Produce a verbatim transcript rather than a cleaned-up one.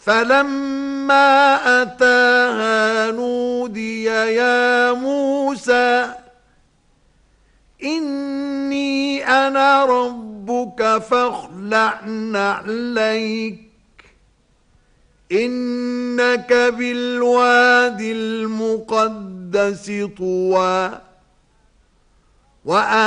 فلما أتاها نودي يا موسى إني أنا ربك فاخلع نعليك إنك بالواد المقدس طوى.